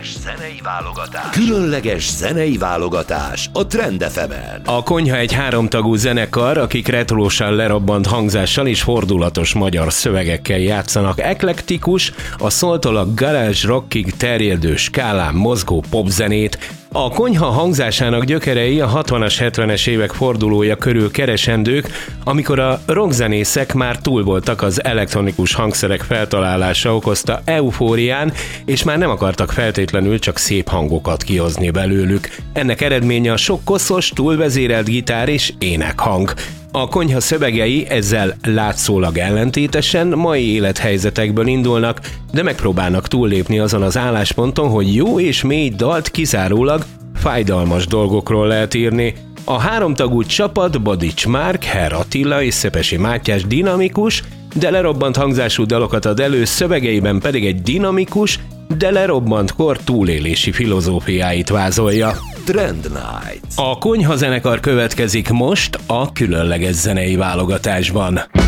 Különleges zenei válogatás a Trend FM-en. A Konyha egy háromtagú zenekar, akik retrósan lerobbant hangzással és fordulatos magyar szövegekkel játszanak. Eklektikus, a soultól a garage rockig terjedő skálán mozgó popzenét. A Konyha hangzásának gyökerei a 60-as, 70-es évek fordulója körül keresendők, amikor a rockzenészek már túl voltak az elektronikus hangszerek feltalálása okozta eufórián, és már nem akartak feltétlenül csak szép hangokat kihozni belőlük. Ennek eredménye a sok koszos, túlvezérelt gitár és énekhang. A Konyha szövegei ezzel látszólag ellentétesen mai élethelyzetekből indulnak, de megpróbálnak túllépni azon az állásponton, hogy jó és mély dalt kizárólag fájdalmas dolgokról lehet írni. A háromtagú csapat Badics Márk, Herr Attila és Szepesi Mátyás dinamikus, de lerobbant hangzású dalokat ad elő, szövegeiben pedig egy dinamikus, de lerobbant kor túlélési filozófiáit vázolja. Trend Night. A Konyha zenekar következik most a különleges zenei válogatásban.